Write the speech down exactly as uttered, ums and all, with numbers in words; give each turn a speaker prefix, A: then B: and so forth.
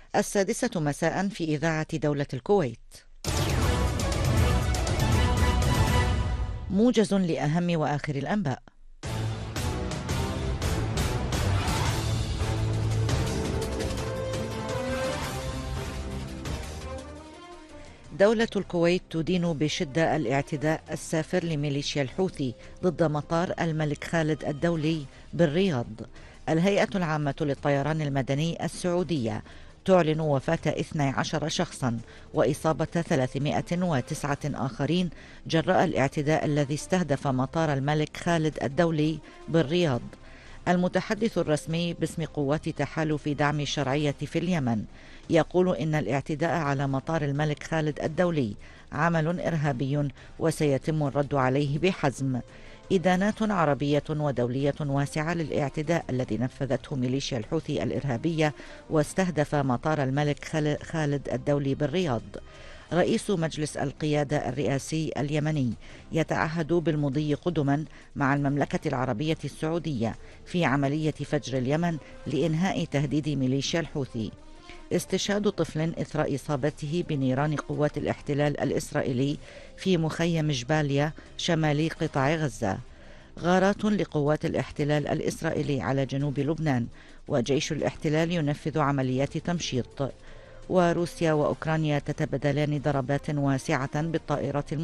A: السادسة مساء في إذاعة دولة الكويت. موجز لأهم وآخر الأنباء. دولة الكويت تدين بشدة الاعتداء السافر لميليشيا الحوثي ضد مطار الملك خالد الدولي بالرياض. الهيئة العامة للطيران المدني السعودية تعلن وفاة اثني عشر شخصا وإصابة ثلاثمائة وتسعة آخرين جراء الاعتداء الذي استهدف مطار الملك خالد الدولي بالرياض. المتحدث الرسمي باسم قوات تحالف دعم الشرعية في اليمن يقول إن الاعتداء على مطار الملك خالد الدولي عمل إرهابي وسيتم الرد عليه بحزم. إدانات عربية ودولية واسعة للاعتداء الذي نفذته ميليشيا الحوثي الإرهابية واستهدف مطار الملك خالد الدولي بالرياض. رئيس مجلس القيادة الرئاسي اليمني يتعهد بالمضي قدما مع المملكة العربية السعودية في عملية فجر اليمن لإنهاء تهديد ميليشيا الحوثي. استشهاد طفل إثر إصابته بنيران قوات الاحتلال الإسرائيلي في مخيم جباليا شمالي قطاع غزة. غارات لقوات الاحتلال الإسرائيلي على جنوب لبنان وجيش الاحتلال ينفذ عمليات تمشيط. وروسيا وأوكرانيا تتبادلان ضربات واسعة بالطائرات